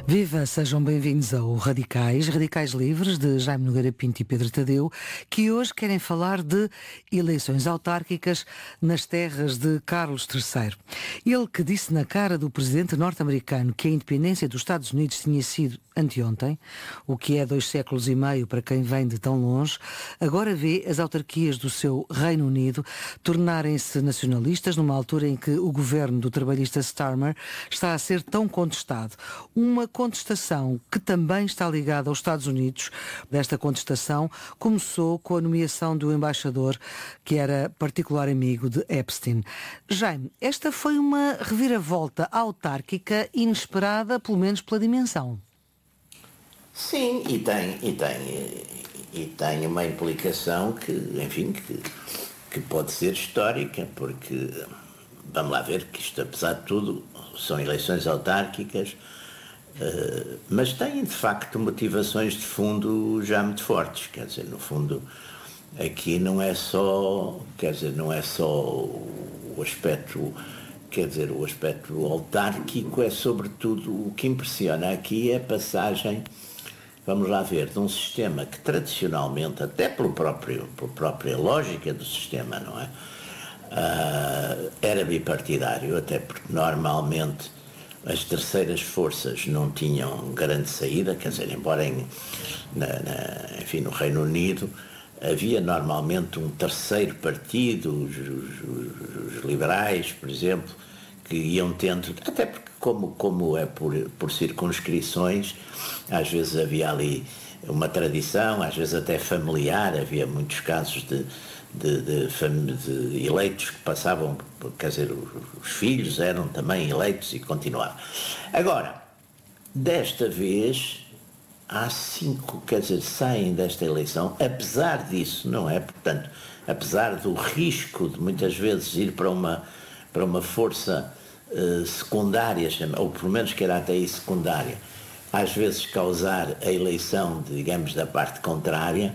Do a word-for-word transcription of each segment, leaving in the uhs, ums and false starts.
Viva, sejam bem-vindos ao Radicais, Radicais Livres, de Jaime Nogueira Pinto e Pedro Tadeu, que hoje querem falar de eleições autárquicas nas terras de Carlos terceiro. Ele que disse na cara do presidente norte-americano que a independência dos Estados Unidos tinha sido anteontem, o que é dois séculos e meio para quem vem de tão longe, agora vê as autarquias do seu Reino Unido tornarem-se nacionalistas numa altura em que o governo do trabalhista Starmer está a ser tão contestado. Uma contestação que também está ligada aos Estados Unidos. Desta contestação começou com a nomeação do embaixador que era particular amigo de Epstein. Jaime, esta foi uma reviravolta autárquica inesperada, pelo menos pela dimensão. Sim, e tem, e tem, e tem uma implicação que, enfim, que, que pode ser histórica, porque, vamos lá ver, que isto, apesar de tudo, são eleições autárquicas, uh, mas têm, de facto, motivações de fundo já muito fortes. Quer dizer, no fundo, aqui não é só, quer dizer, não é só o aspecto... Quer dizer, o aspecto autárquico é, sobretudo, o que impressiona aqui é a passagem, vamos lá ver, de um sistema que tradicionalmente, até pelo próprio, pela própria lógica do sistema, não é? Uh, era bipartidário, até porque normalmente as terceiras forças não tinham grande saída, quer dizer, embora em, na, na, enfim, no Reino Unido havia normalmente um terceiro partido, os, os, os liberais, por exemplo, que iam tendo, até porque como, como é por, por circunscrições, às vezes havia ali uma tradição, às vezes até familiar, havia muitos casos de, de, de, de eleitos que passavam, quer dizer, os filhos eram também eleitos e continuavam. Agora, desta vez... Há cinco, quer dizer, saem desta eleição, apesar disso, não é? Portanto, apesar do risco de muitas vezes ir para uma, para uma força uh, secundária, ou pelo menos que era até aí secundária, às vezes causar a eleição, digamos, da parte contrária,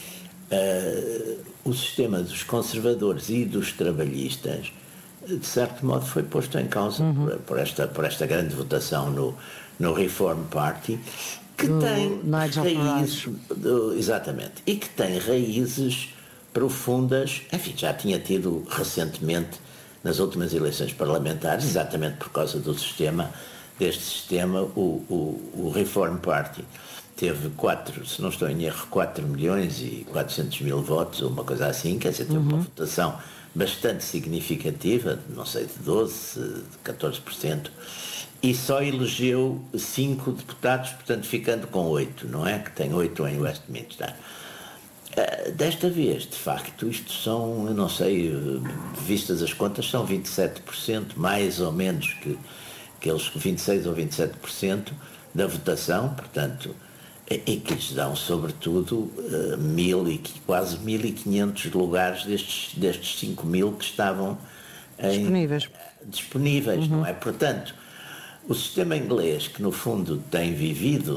uh, o sistema dos conservadores e dos trabalhistas, de certo modo, foi posto em causa uhum. por, por, esta, por esta grande votação no, no Reform Party, que do tem Nigel raízes, do, exatamente, e que tem raízes profundas, enfim, já tinha tido recentemente nas últimas eleições parlamentares, exatamente por causa do sistema, deste sistema, o, o, o Reform Party teve quatro, se não estou em erro, quatro milhões e quatrocentos mil votos, ou uma coisa assim, quer dizer, teve uhum. uma votação bastante significativa, não sei, de doze, de catorze por cento, e só elegeu cinco deputados, portanto ficando com oito, não é? Que tem oito em Westminster. Uh, desta vez, de facto, isto são, eu não sei, vistas as contas, são vinte e sete por cento, mais ou menos que aqueles vinte e seis ou vinte e sete por cento da votação, portanto, e, e que lhes dão, sobretudo, uh, mil e, quase mil e quinhentos lugares destes, destes cinco mil que estavam em, disponíveis, disponíveis uhum. não é? Portanto, o sistema inglês, que no fundo tem vivido